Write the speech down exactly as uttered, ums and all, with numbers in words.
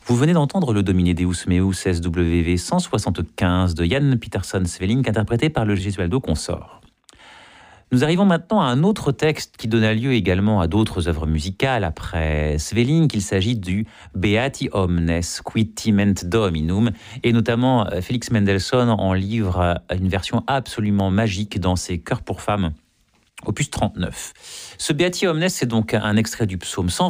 Vous venez d'entendre le Domine Deus Meus S W V cent soixante-quinze de Jan Pieterszoon Sweelinck, interprété par le Gesualdo Consort. Nous arrivons maintenant à un autre texte qui donna lieu également à d'autres œuvres musicales après Sweelinck. Il s'agit du Beati Omnes Qui Timent Dominum, et notamment Félix Mendelssohn en livre une version absolument magique dans ses Chœurs pour femmes, opus trente-neuf. Ce Beati Omnes, c'est donc un extrait du psaume cent